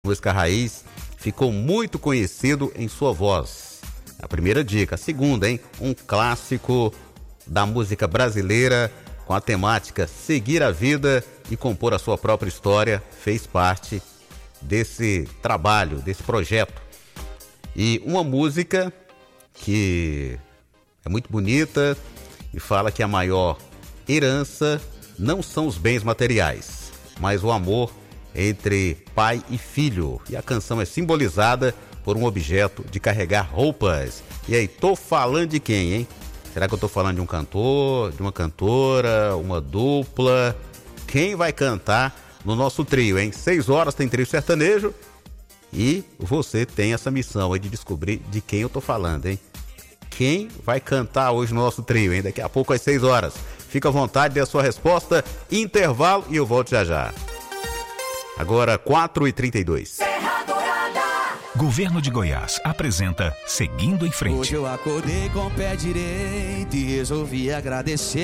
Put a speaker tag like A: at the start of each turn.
A: música raiz ficou muito conhecido em sua voz. A primeira dica. A segunda, um clássico da música brasileira com a temática seguir a vida e compor a sua própria história, fez parte desse trabalho, desse projeto. E uma música que é muito bonita e fala que a maior herança não são os bens materiais, mas o amor entre pai e filho. E a canção é simbolizada por um objeto de carregar roupas. E aí, tô falando de quem, hein? Será que eu tô falando de um cantor, de uma cantora, uma dupla? Quem vai cantar no nosso trio, hein? 6 horas tem trio sertanejo e você tem essa missão aí de descobrir de quem eu tô falando, hein? Quem vai cantar hoje no nosso trio, hein? Daqui a pouco às 6 horas. Fica à vontade, dê a sua resposta, intervalo e eu volto já já. Agora 4h32.
B: Governo de Goiás apresenta Seguindo em Frente.
C: Hoje eu acordei com o pé direito e resolvi agradecer.